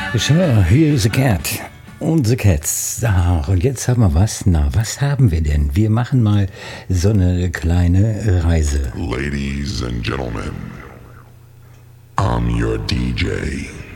So, hier ist the cat und the cats. Und jetzt haben wir was. Na, was haben wir denn? Wir machen mal so eine kleine Reise. Ladies and gentlemen, I'm your DJ.